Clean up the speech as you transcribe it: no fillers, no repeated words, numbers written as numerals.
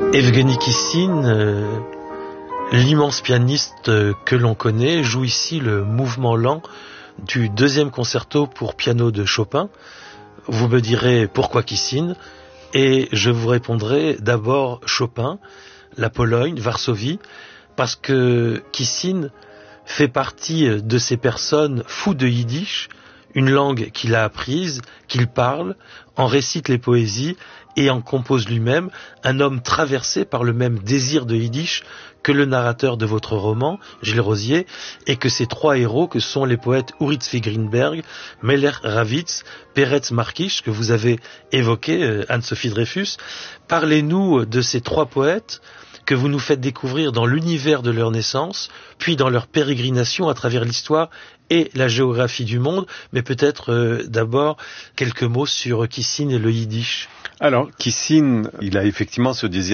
Evgueni Kissine, l'immense pianiste que l'on connaît, joue ici le mouvement lent du deuxième concerto pour piano de Chopin. Vous me direz pourquoi Kissine, et je vous répondrai d'abord Chopin, la Pologne, Varsovie, parce que Kissine fait partie de ces personnes fous de yiddish, une langue qu'il a apprise, qu'il parle, en récite les poésies et en compose lui-même, un homme traversé par le même désir de yiddish que le narrateur de votre roman, Gilles Rosier, et que ces trois héros que sont les poètes Uri Tzvi Greenberg, Meller Ravitz, Peretz Markish, que vous avez évoqué, Anne-Sophie Dreyfus. Parlez-nous de ces trois poètes que vous nous faites découvrir dans l'univers de leur naissance, puis dans leur pérégrination à travers l'histoire et la géographie du monde, mais peut-être d'abord quelques mots sur Kissine et le yiddish. Alors, Kissine, il a effectivement ce désir